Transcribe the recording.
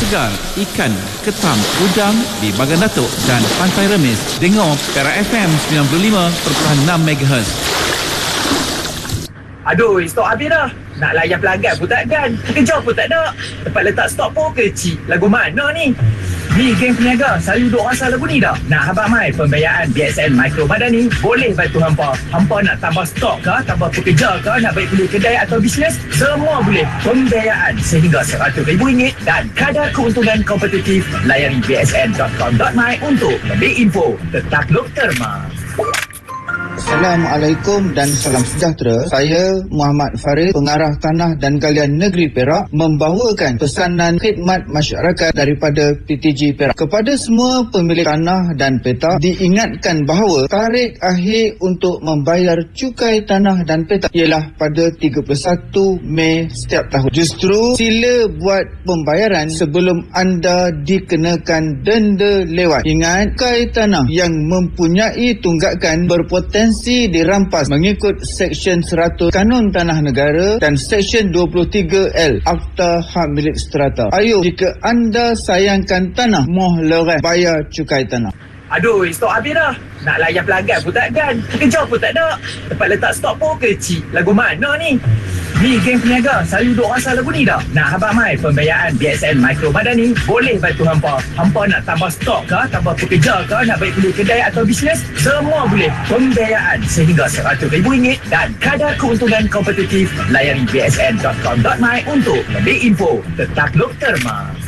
segar, ikan, ketam, udang di Bagan Datuk dan Pantai Remis. Dengar Perak FM 95.6 MHz. Aduh, stok habis dah. Nak layan pelanggan pun tak kan. Kerja pun tak nak. Tempat letak stok pun kecil. Lagu mana ni? Ni geng peniaga. Selalu duk rasa lagu ni dah. Nak habang mai pembiayaan BSN Mikro Madani? Boleh bantu hampa. Hampa nak tambah stok ke? Tambah pekerja ke? Nak baik beli kedai atau bisnes? Semua boleh. Pembiayaan sehingga RM100,000 dan kadar keuntungan kompetitif. Layari bsn.com.my untuk lebih info. Tetap look terma. Assalamualaikum dan salam sejahtera. Saya Muhammad Farid, pengarah Tanah dan Galian Negeri Perak, membawakan pesanan khidmat masyarakat daripada PTG Perak. Kepada semua pemilik tanah dan peta, diingatkan bahawa tarikh akhir untuk membayar cukai tanah dan peta ialah pada 31 Mei setiap tahun. Justru sila buat pembayaran sebelum anda dikenakan denda lewat. Ingat, cukai tanah yang mempunyai tunggakan berpotensi dirampas mengikut Seksyen 100 Kanun Tanah Negara dan Seksyen 23L Akta Hak Milik Strata. Ayo, jika anda sayangkan tanah, moh loreh bayar cukai tanah. Aduh, stok habis dah. Nak layan pelanggan pun tak kan. Kerja pun tak nak. Tempat letak stok pun kecil. Lagu mana ni? Ni geng peniaga. Selalu duk rasa lagu ni dah. Nak habang mai pembiayaan BSN Mikro Madani? Boleh bantu hampa. Hampa nak tambah stok ke? Tambah pekerja ke? Nak baik beli kedai atau bisnes? Semua boleh. Pembiayaan sehingga RM100,000 dan kadar keuntungan kompetitif. Layari bsn.com.my untuk lebih info. Tetap look terma.